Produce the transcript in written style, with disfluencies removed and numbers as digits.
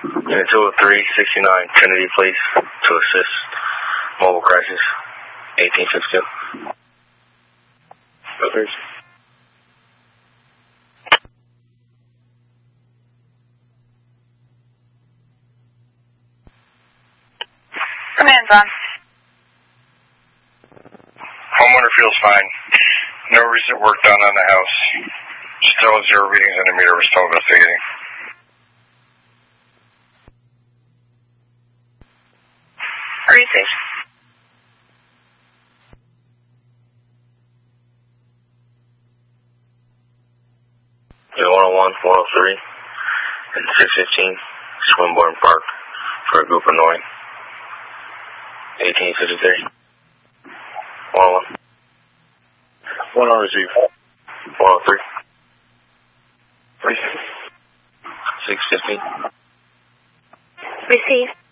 Unit 203-69 Trinity Place to assist mobile crisis, 1852. Others. Command's on. Homeowner feels fine. No recent work done on the house. Still 0 readings on the meter. We're still investigating. Research. Unit 101, 103, and 615 Swinburne Park for a group of Norring, 1853. 101. 1 on receive. 103. 615. 615. Receive.